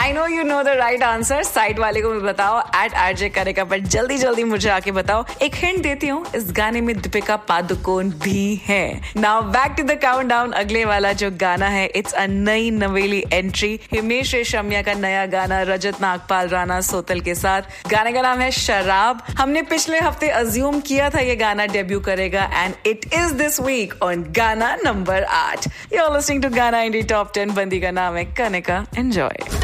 I know you know the right answer. Side वाले को भी बताओ @RJ करेगा, पर जल्दी जल्दी मुझे आके बताओ. एक हिंट देती हूँ, इस गाने में दीपिका पादुकोण भी है. Now back to the countdown. अगले वाला जो गाना है, इट्स अ नई नवेली एंट्री. हिमेश रेशमिया का नया गाना रजत नागपाल राणा सोतल के साथ. गाने का नाम है शराब. हमने पिछले हफ्ते अज्यूम किया था ये गाना डेब्यू करेगा, and it is this week on गाना number 8. You are listening to गाना इंडी टॉप 10. बंदी का नाम है कनिका. एंजॉय.